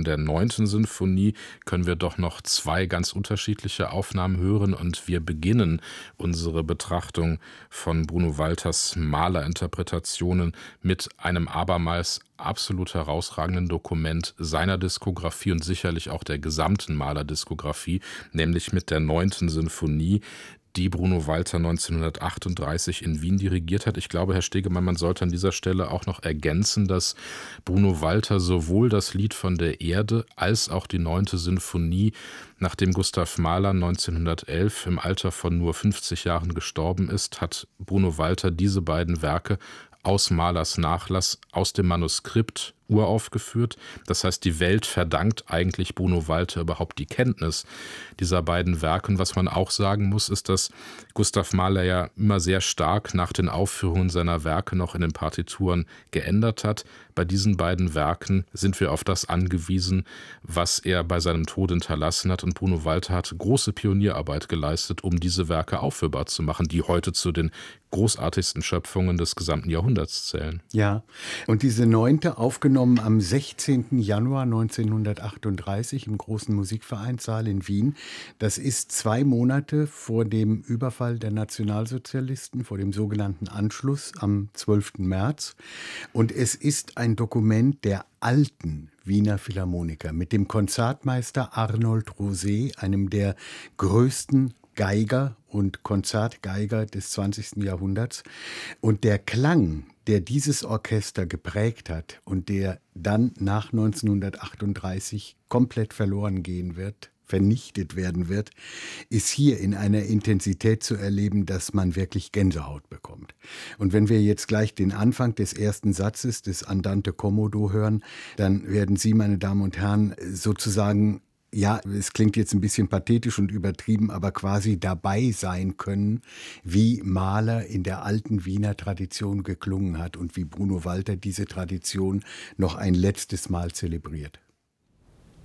der 9. Sinfonie können wir doch noch 2 ganz unterschiedliche Aufnahmen hören und wir beginnen unsere Betrachtung von Bruno Walters Mahler-Interpretationen mit einem abermals absolut herausragenden Dokument seiner Diskografie und sicherlich auch der gesamten Mahler-Diskografie, nämlich mit der 9. Sinfonie, die Bruno Walter 1938 in Wien dirigiert hat. Ich glaube, Herr Stegemann, man sollte an dieser Stelle auch noch ergänzen, dass Bruno Walter sowohl das Lied von der Erde als auch die 9. Sinfonie, nachdem Gustav Mahler 1911 im Alter von nur 50 Jahren gestorben ist, hat Bruno Walter diese beiden Werke aus Mahlers Nachlass, aus dem Manuskript uraufgeführt. Das heißt, die Welt verdankt eigentlich Bruno Walter überhaupt die Kenntnis dieser beiden Werke. Und was man auch sagen muss, ist, dass Gustav Mahler ja immer sehr stark nach den Aufführungen seiner Werke noch in den Partituren geändert hat. Bei diesen beiden Werken sind wir auf das angewiesen, was er bei seinem Tod hinterlassen hat. Und Bruno Walter hat große Pionierarbeit geleistet, um diese Werke aufführbar zu machen, die heute zu den großartigsten Schöpfungen des gesamten Jahrhunderts zählen. Ja, und diese 9. aufgenommen am 16. Januar 1938 im Großen Musikvereinssaal in Wien. Das ist 2 Monate vor dem Überfall der Nationalsozialisten, vor dem sogenannten Anschluss am 12. März. Und es ist ein Dokument der alten Wiener Philharmoniker mit dem Konzertmeister Arnold Rosé, einem der größten Geiger und Konzertgeiger des 20. Jahrhunderts. Und der Klang, der dieses Orchester geprägt hat und der dann nach 1938 komplett verloren gehen wird, vernichtet werden wird, ist hier in einer Intensität zu erleben, dass man wirklich Gänsehaut bekommt. Und wenn wir jetzt gleich den Anfang des ersten Satzes des Andante Commodo hören, dann werden Sie, meine Damen und Herren, sozusagen, ja, es klingt jetzt ein bisschen pathetisch und übertrieben, aber quasi dabei sein können, wie Mahler in der alten Wiener Tradition geklungen hat und wie Bruno Walter diese Tradition noch ein letztes Mal zelebriert.